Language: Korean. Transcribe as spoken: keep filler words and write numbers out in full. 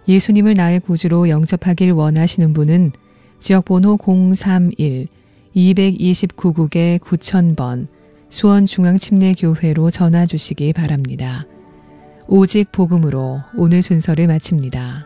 예수님을 나의 구주로 영접하길 원하시는 분은 지역번호 공삼일 이이구 국에 구천 번 수원중앙침례교회로 전화 주시기 바랍니다. 오직 복음으로 오늘 순서를 마칩니다.